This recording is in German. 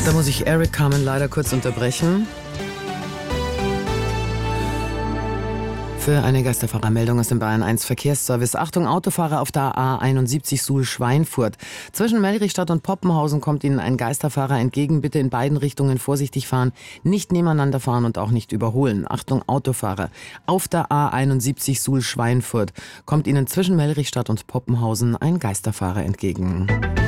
Da muss ich Eric Carmen leider kurz unterbrechen. Für eine Geisterfahrermeldung aus dem Bayern 1 Verkehrsservice. Achtung, Autofahrer auf der A71 Suhl-Schweinfurt. Zwischen Mellrichstadt und Poppenhausen kommt Ihnen ein Geisterfahrer entgegen. Bitte in beiden Richtungen vorsichtig fahren, nicht nebeneinander fahren und auch nicht überholen. Achtung, Autofahrer auf der A71 Suhl-Schweinfurt kommt Ihnen zwischen Mellrichstadt und Poppenhausen ein Geisterfahrer entgegen.